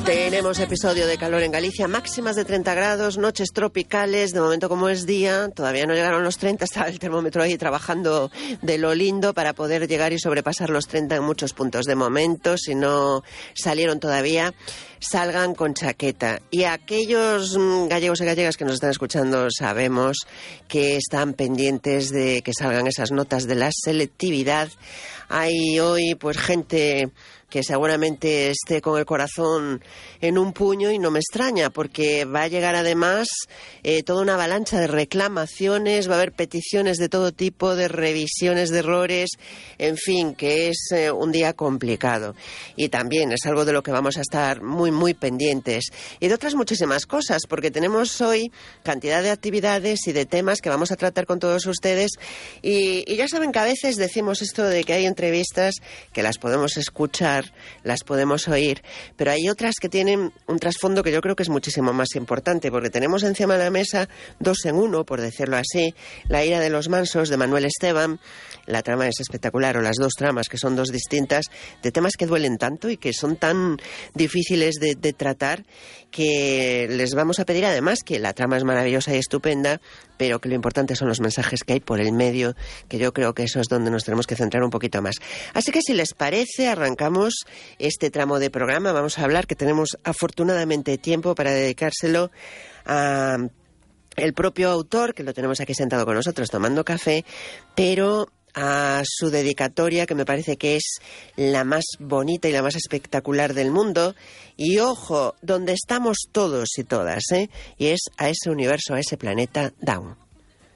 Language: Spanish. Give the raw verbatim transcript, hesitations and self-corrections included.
Tenemos episodio de calor en Galicia, máximas de treinta grados, noches tropicales, de momento como es día, todavía no llegaron los treinta, está el termómetro ahí trabajando de lo lindo para poder llegar y sobrepasar los treinta en muchos puntos. De momento, si no salieron todavía, salgan con chaqueta. Y aquellos gallegos y gallegas que nos están escuchando sabemos que están pendientes de que salgan esas notas de la selectividad. Hay hoy pues gente que seguramente esté con el corazón en un puño y no me extraña, porque va a llegar además eh, toda una avalancha de reclamaciones, va a haber peticiones de todo tipo, de revisiones de errores, en fin, que es eh, un día complicado. Y también es algo de lo que vamos a estar muy, muy pendientes. Y de otras muchísimas cosas, porque tenemos hoy cantidad de actividades y de temas que vamos a tratar con todos ustedes. Y, y ya saben que a veces decimos esto de que hay entrevistas que las podemos escuchar, las podemos oír, pero hay otras que tienen un trasfondo que yo creo que es muchísimo más importante, porque tenemos encima de la mesa dos en uno, por decirlo así: La ira de los mansos, de Manuel Esteban. La trama es espectacular, o las dos tramas, que son dos distintas, de temas que duelen tanto y que son tan difíciles de, de tratar, que les vamos a pedir además que la trama es maravillosa y estupenda, pero que lo importante son los mensajes que hay por el medio, que yo creo que eso es donde nos tenemos que centrar un poquito más. Así que si les parece, arrancamos este tramo de programa. Vamos a hablar, que tenemos afortunadamente tiempo para dedicárselo a el propio autor, que lo tenemos aquí sentado con nosotros tomando café, pero a su dedicatoria, que me parece que es la más bonita y la más espectacular del mundo. Y ojo, donde estamos todos y todas, ¿eh? Y es a ese universo, a ese planeta Down.